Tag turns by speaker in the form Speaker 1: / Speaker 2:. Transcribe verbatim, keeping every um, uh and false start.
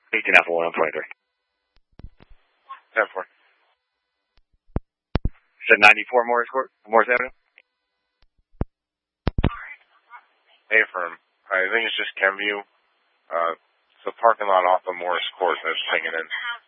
Speaker 1: eighteen Alpha one on twenty-three.
Speaker 2: ten four.
Speaker 1: Said ninety-four Morris Court, Morris Avenue.
Speaker 2: Hey, firm. I think it's just Kenview. Uh, it's the parking lot off of Morris Court that's hanging in.